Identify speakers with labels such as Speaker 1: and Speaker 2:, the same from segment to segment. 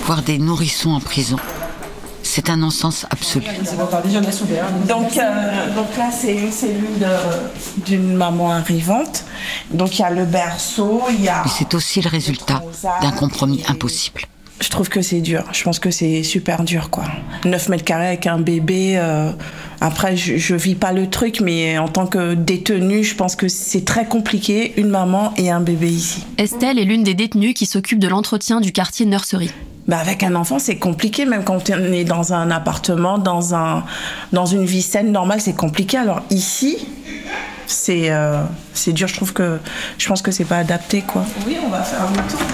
Speaker 1: voir des nourrissons en prison. C'est un non-sens absolu.
Speaker 2: Donc là, c'est une cellule d'une maman arrivante. Donc il y a le berceau, il y a...
Speaker 1: Mais c'est aussi le résultat d'un compromis impossible.
Speaker 2: Je trouve que c'est dur. Je pense que c'est super dur, quoi. 9 mètres carrés avec un bébé. Après, je vis pas le truc, mais en tant que détenue, je pense que c'est très compliqué, une maman et un bébé ici.
Speaker 3: Estelle est l'une des détenues qui s'occupe de l'entretien du quartier Nursery.
Speaker 2: Avec un enfant, c'est compliqué, même quand on est dans un appartement, dans une vie saine, normale, c'est compliqué. Alors ici, c'est dur. Je pense que c'est pas adapté, quoi. Oui, on va faire un tour.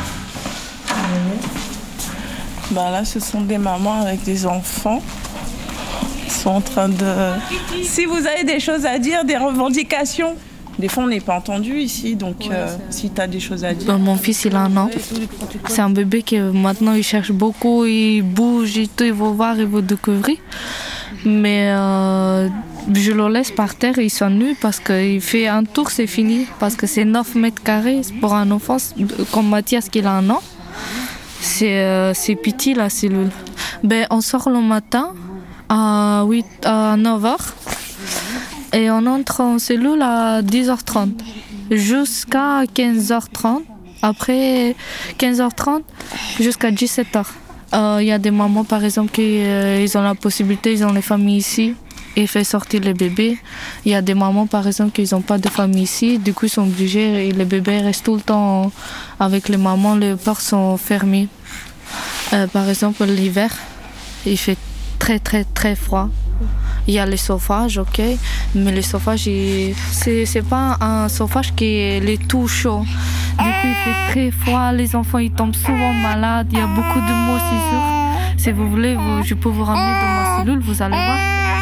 Speaker 2: Là, ce sont des mamans avec des enfants. Ils sont en train de... Si vous avez des choses à dire, des revendications. Des fois, on n'est pas entendu ici, donc si tu as des choses à dire...
Speaker 4: Mon fils, il a 1 an. C'est un bébé qui, maintenant, il cherche beaucoup, il bouge et tout, il veut voir, il veut découvrir. Mais je le laisse par terre, il s'ennuie parce qu'il fait un tour, c'est fini. Parce que c'est 9 mètres carrés pour un enfant, comme Mathias qui a 1 an. C'est petit la cellule. On sort le matin à 9h et on entre en cellule à 10h30 jusqu'à 15h30. Après 15h30 jusqu'à 17h. Il y a des mamans par exemple qui ils ont la possibilité, ils ont les familles ici. Et fait sortir les bébés. Il y a des mamans, par exemple, qui n'ont pas de famille ici. Du coup, ils sont obligés, et les bébés restent tout le temps avec les mamans. Les portes sont fermées. Par exemple, l'hiver, il fait très, très, très froid. Il y a les chauffages, ok. Mais le chauffage, c'est pas un chauffage qui est tout chaud. Du coup, il fait très froid. Les enfants, ils tombent souvent malades. Il y a beaucoup de moisissures. Si vous voulez, je peux vous ramener dans ma cellule, vous allez voir.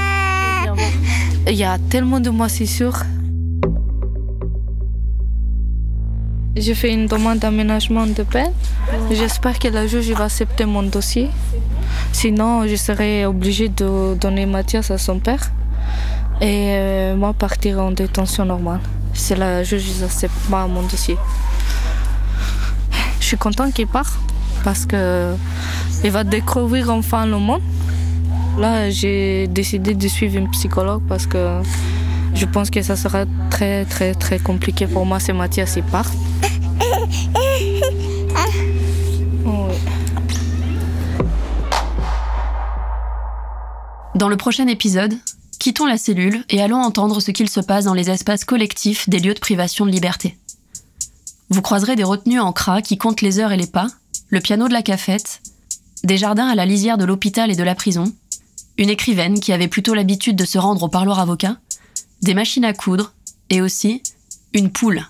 Speaker 4: Il y a tellement de moisissures. J'ai fait une demande d'aménagement de peine. J'espère que la juge va accepter mon dossier. Sinon, je serai obligée de donner Mathias à son père et moi partir en détention normale. Si la juge n'accepte pas mon dossier. Je suis contente qu'il parte parce qu'il va découvrir enfin le monde. Là, j'ai décidé de suivre une psychologue parce que je pense que ça sera très, très, très compliqué pour moi si Mathias y part. Oui.
Speaker 3: Dans le prochain épisode, quittons la cellule et allons entendre ce qu'il se passe dans les espaces collectifs des lieux de privation de liberté. Vous croiserez des retenues en CRA qui comptent les heures et les pas, le piano de la cafette, des jardins à la lisière de l'hôpital et de la prison, une écrivaine qui avait plutôt l'habitude de se rendre au parloir avocat, des machines à coudre et aussi une poule.